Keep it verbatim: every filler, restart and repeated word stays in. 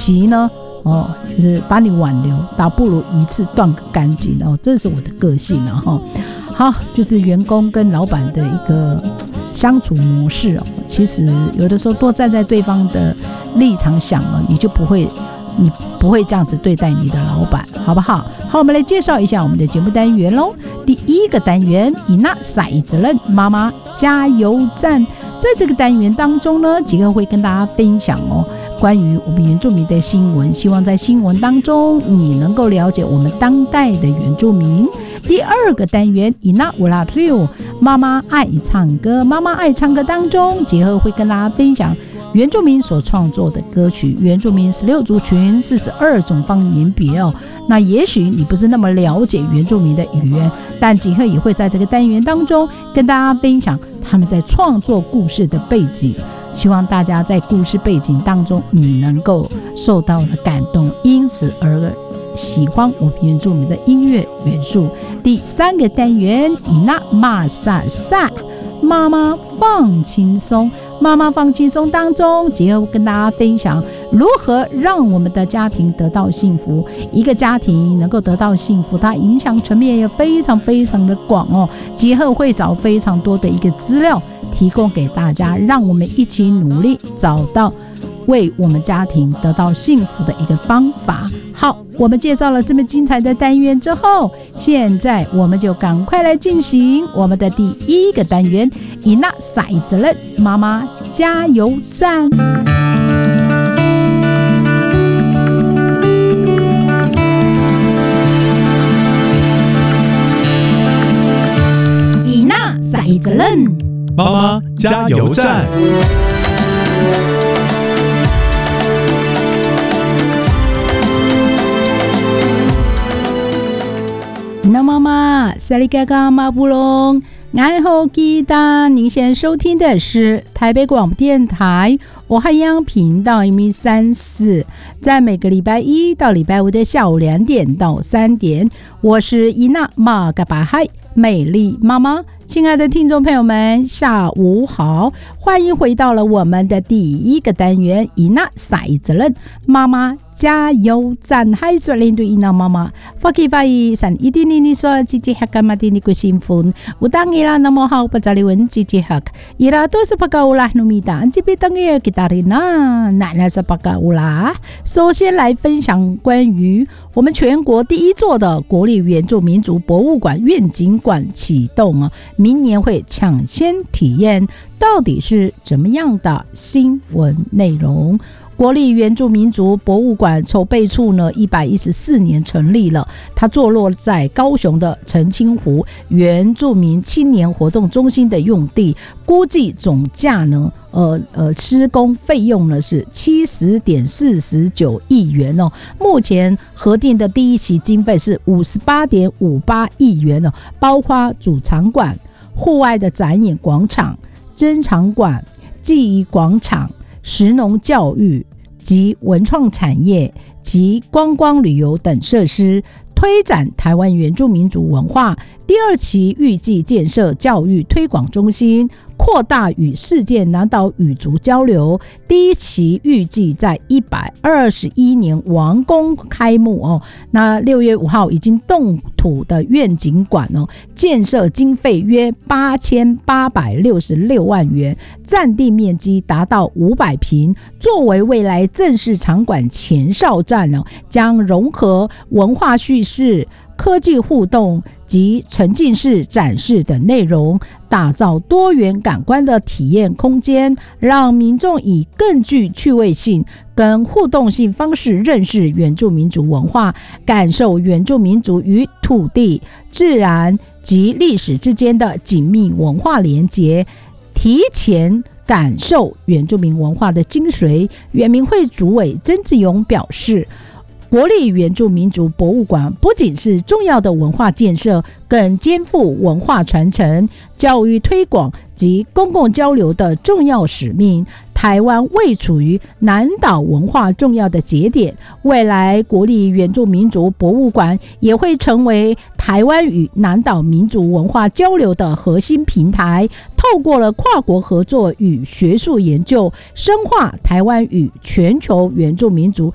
其呢哦，就是把你挽留，倒不如一次断个干净哦，这是我的个性啊哈。好，就是员工跟老板的一个相处模式哦，其实有的时候多站在对方的立场想了，你就不会，你不会这样子对待你的老板，好不好？好，我们来介绍一下我们的节目单元喽。第一个单元，以那骰子人妈妈加油站，在这个单元当中呢，杰克会跟大家分享哦。关于我们原住民的新闻，希望在新闻当中你能够了解我们当代的原住民。第二个单元，以那乌拉六妈妈爱唱歌，妈妈爱唱歌当中，杰克会跟大家分享原住民所创作的歌曲，原住民十六族群四十二种方言别哦。那也许你不是那么了解原住民的语言，但杰克也会在这个单元当中跟大家分享他们在创作故事的背景。希望大家在故事背景当中你能够受到了感动，因此而喜欢我们原住民的音乐元素。第三个单元，以那马萨萨妈妈放轻松，妈妈放轻松当中，杰克跟大家分享如何让我们的家庭得到幸福。一个家庭能够得到幸福，它影响层面也非常非常的广哦。杰克会找非常多的一个资料提供给大家，让我们一起努力找到为我们家庭得到幸福的一个方法。好，我们介绍了这么精彩的单元之后，现在我们就赶快来进行我们的第一个单元，以那骰子人妈妈加油站。以那骰子人妈妈加油站。 那妈妈萨利嘎嘎马布隆爱好吉达，您现在收听的是台北广播电台我海洋频道一米三四，在每个礼拜一到礼拜五的下午两点到三点，我是伊娜马嘎巴海美丽妈妈。亲爱的听众朋友们，下午好，欢迎回到了我们的第一个单元，伊娜骰子人妈妈加油站。嗨，说领队伊娜妈妈，发起发意san一定你说姐姐哈干嘛的你个幸福，我当伊拉那么好，不在里问姐姐哈，伊拉都是帕卡乌拉努米达，这边当伊尔吉达里那，奶奶是帕卡乌拉。首先来分享关于我们全国第一座的国立原住民族博物馆愿景馆启动啊，明年会抢先体验，到底是怎么样的新闻内容？国立原住民族博物馆筹备处呢，一百一十四年成立了，它坐落在高雄的澄清湖原住民青年活动中心的用地，估计总价呢，呃呃，施工费用呢是七十点四十九亿元哦。目前核定的第一期经费是五十八点五八亿元哦，包括主场馆、户外的展演广场、珍藏馆、记忆广场、食农教育及文创产业及观光旅游等设施，推展台湾原住民族文化。第二期预计建设教育推广中心，扩大与世界南岛语族交流。第一期预计在一百二十一年完工开幕哦。那六月五号已经动土的愿景馆哦，建设经费约八千八百六十六万元，占地面积达到五百坪，作为未来正式场馆前哨站哦，将融合文化叙事、科技互动及沉浸式展示等内容，打造多元感官的体验空间，让民众以更具趣味性跟互动性方式认识原住民族文化，感受原住民族与土地、自然及历史之间的紧密文化连结，提前感受原住民文化的精髓。原民会主委曾志勇表示，国立原住民族博物馆不仅是重要的文化建设，更肩负文化传承、教育推广及公共交流的重要使命。台湾位处于南岛文化重要的节点，未来国立原住民族博物馆也会成为台湾与南岛民族文化交流的核心平台，透过了跨国合作与学术研究，深化台湾与全球原住民族